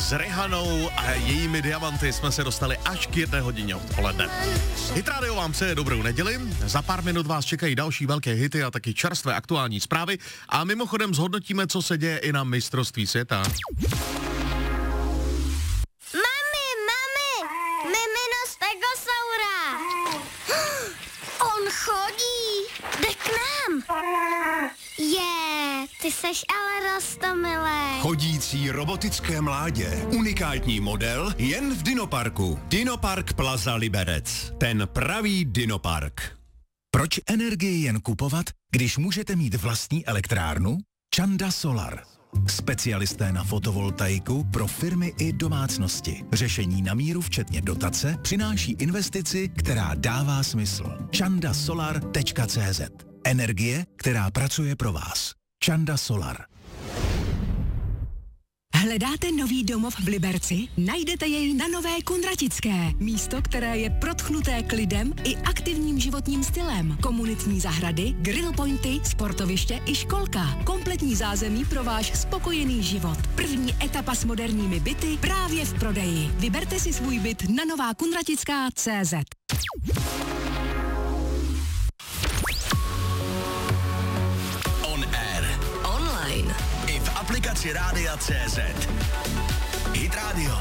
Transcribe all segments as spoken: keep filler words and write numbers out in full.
s Rihanou a jejími diamanty jsme se dostali až k jedné hodině odpoledne. Hit Radio vám přeje dobrou neděli, za pár minut vás čekají další velké hity a taky čerstvé aktuální zprávy a mimochodem zhodnotíme, co se děje i na mistrovství světa. Mami, mami, mimino Stegosaura. On chodí, jde k nám. Je, ty seš ale roztomilej. Chodící robotické mládě. Unikátní model jen v Dinoparku. Dinopark Plaza Liberec. Ten pravý Dinopark. Proč energii jen kupovat, když můžete mít vlastní elektrárnu? Čanda Solar. Specialisté na fotovoltaiku pro firmy i domácnosti. Řešení na míru včetně dotace přináší investici, která dává smysl. čanda solar tečka cé zet. Energie, která pracuje pro vás. Čanda Solar. Hledáte nový domov v Liberci? Najdete jej na Nové Kunratické. Místo, které je protchnuté klidem i aktivním životním stylem. Komunitní zahrady, grill pointy, sportoviště i školka. Kompletní zázemí pro váš spokojený život. První etapa s moderními byty právě v prodeji. Vyberte si svůj byt na nová kunratická tečka cé zet. Aplikaci Rádia tečka cé zet. Hit Radio.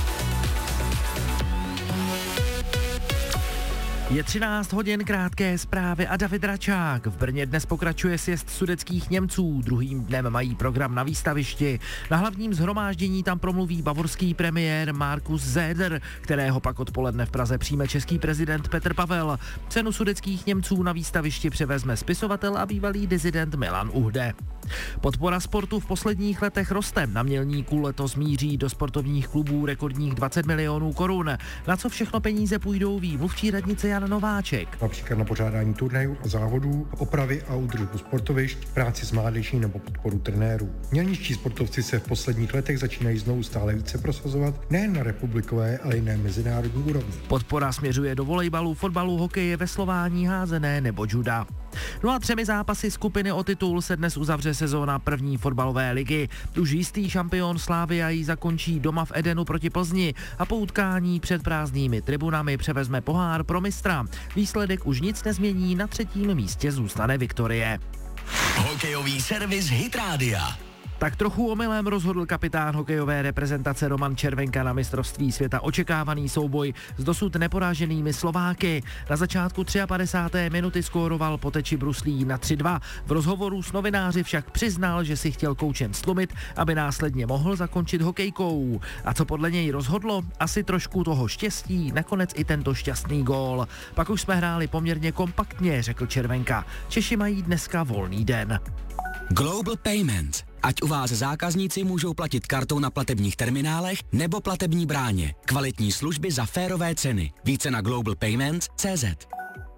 Je třináct hodin, krátké zprávy a David Račák. V Brně dnes pokračuje sjezd sudetských Němců. Druhým dnem mají program na výstavišti. Na hlavním shromáždění tam promluví bavorský premiér Markus Söder, kterého pak odpoledne v Praze přijme český prezident Petr Pavel. Cenu sudetských Němců na výstavišti převezme spisovatel a bývalý disident Milan Uhde. Podpora sportu v posledních letech roste. Na Mělníku letos míří do sportovních klubů rekordních dvacet milionů korun. Na co všechno peníze půjdou, ví mluvčí radnice Jan Nováček. Například na pořádání turnajů a závodů, opravy a údržbu sportovišť, práci s mládeží nebo podporu trenérů. Mělničtí sportovci se v posledních letech začínají znovu stále více prosazovat nejen na republikové, ale i na mezinárodní úrovni. Podpora směřuje do volejbalu, fotbalu, hokeje, veslování, házené nebo juda. No a třemi zápasy skupiny o titul se dnes uzavře sezóna první fotbalové ligy. Už jistý šampion Slavia ji zakončí doma v Edenu proti Plzni a po utkání před prázdnými tribunami převezme pohár pro mistra. Výsledek už nic nezmění, na třetím místě zůstane Viktorie. Hokejový servis Hit Rádia. Tak trochu omylem rozhodl kapitán hokejové reprezentace Roman Červenka na mistrovství světa očekávaný souboj s dosud neporáženými Slováky. Na začátku padesáté třetí minuty skóroval po teči bruslí na tři dva. V rozhovoru s novináři však přiznal, že si chtěl koučem stlumit, aby následně mohl zakončit hokejkou. A co podle něj rozhodlo? Asi trošku toho štěstí, nakonec i tento šťastný gól. Pak už jsme hráli poměrně kompaktně, řekl Červenka. Češi mají dneska volný den. Global Payment. Ať u vás zákazníci můžou platit kartou na platebních terminálech nebo platební bráně. Kvalitní služby za férové ceny. Více na global payment tečka cé zet.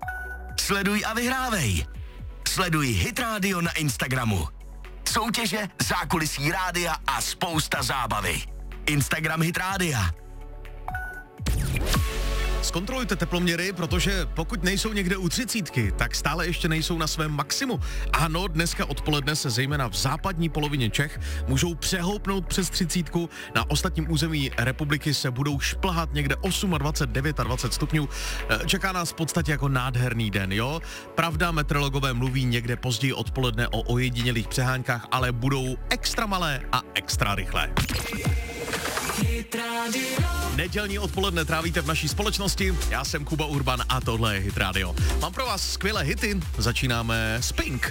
Sleduj a vyhrávej. Sleduj Hit Radio na Instagramu. Soutěže, zákulisí rádia a spousta zábavy. Instagram Hit Rádia. Zkontrolujte teploměry, protože pokud nejsou někde u třicítky, tak stále ještě nejsou na svém maximu. Ano, dneska odpoledne se zejména v západní polovině Čech můžou přehoupnout přes třicítku, na ostatním území republiky se budou šplhat někde dvacet osm, dvacet devět stupňů. Čeká nás v podstatě jako nádherný den, jo? Pravda, meteorologové mluví někde později odpoledne o ojedinělých přeháňkách, ale budou extra malé a extra rychlé. Nedělní odpoledne trávíte v naší společnosti, já jsem Kuba Urban a tohle je Hit Radio. Mám pro vás skvělé hity, začínáme s Pink.